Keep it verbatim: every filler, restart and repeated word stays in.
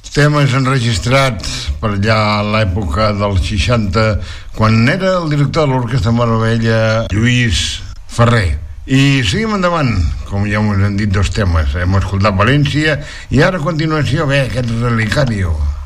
Temes enregistrats per allà a l'època dels seixanta, quan era el director de l'Orquestra Meravella, Lluís Ferrer. I seguim endavant, com ja us hem dit, dos temes. Hem escoltat València i ara a continuació ve aquest Relicario.